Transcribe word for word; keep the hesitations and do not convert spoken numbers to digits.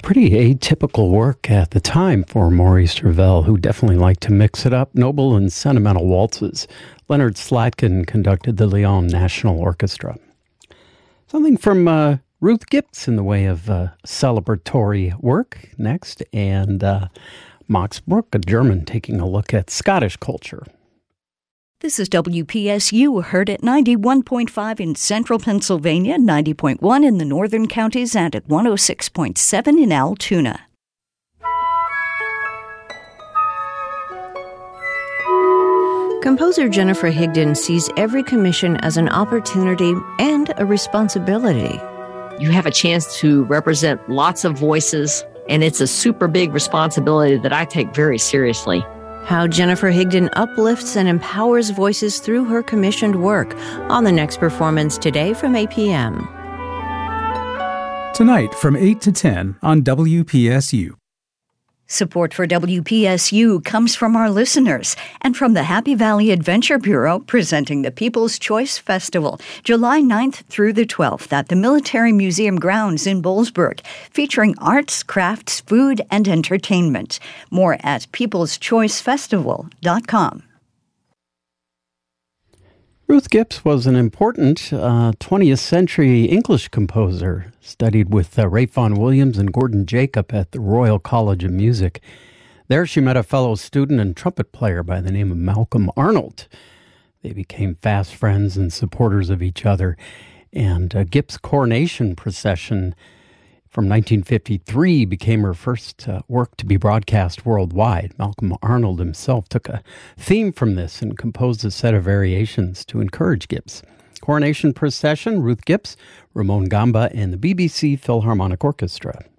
pretty atypical work at the time for Maurice Ravel, who definitely liked to mix it up. Noble and sentimental waltzes. Leonard Slatkin conducted the Lyon National Orchestra. Something from uh, Ruth Gibbs in the way of uh, celebratory work next, and uh, Max Bruch, a German, taking a look at Scottish culture. This is W P S U, heard at ninety-one point five in central Pennsylvania, ninety point one in the northern counties, and at one oh six point seven in Altoona. Composer Jennifer Higdon sees every commission as an opportunity and a responsibility. You have a chance to represent lots of voices, and it's a super big responsibility that I take very seriously. How Jennifer Higdon uplifts and empowers voices through her commissioned work on the next performance today from eight p.m. Tonight from eight to ten on W P S U. Support for W P S U comes from our listeners and from the Happy Valley Adventure Bureau, presenting the People's Choice Festival, July ninth through the twelfth at the Military Museum grounds in Boalsburg, featuring arts, crafts, food, and entertainment. More at peoples choice festival dot com. Ruth Gibbs was an important uh, twentieth century English composer, studied with uh, Ralph Vaughan Williams and Gordon Jacob at the Royal College of Music. There she met a fellow student and trumpet player by the name of Malcolm Arnold. They became fast friends and supporters of each other, and uh, Gibbs' coronation procession from nineteen fifty-three became her first uh, work to be broadcast worldwide. Malcolm Arnold himself took a theme from this and composed a set of variations to encourage Gibbs. Coronation Procession, Ruth Gibbs, Ramon Gamba, and the B B C Philharmonic Orchestra.